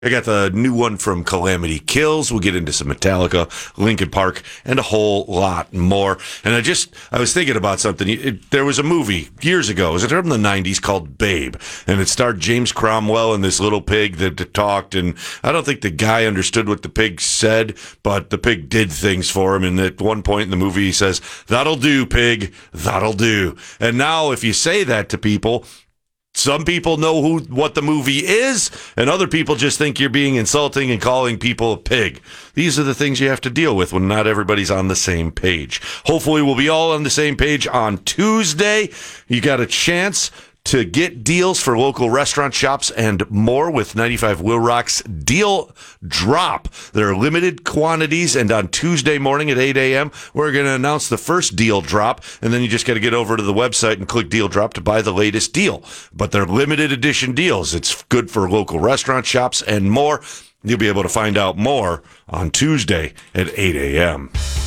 I got the new one from Calamity Kills. We'll get into some Metallica, Linkin Park, and a whole lot more. And I was thinking about something. There was a movie years ago. Was it from the 90s called Babe? And it starred James Cromwell and this little pig that talked. And I don't think the guy understood what the pig said, but the pig did things for him. And at one point in the movie, he says, "That'll do, pig. That'll do." And now if you say that to people, some people know what the movie is, and other people just think you're being insulting and calling people a pig. These are the things you have to deal with when not everybody's on the same page. Hopefully, we'll be all on the same page on Tuesday. You got a chance to get deals for local restaurant shops and more with 95 Will Rock's Deal Drop. There are limited quantities, and on Tuesday morning at 8 a.m., we're going to announce the first deal drop, and then you just got to get over to the website and click Deal Drop to buy the latest deal. But they're limited edition deals. It's good for local restaurant shops and more. You'll be able to find out more on Tuesday at 8 a.m.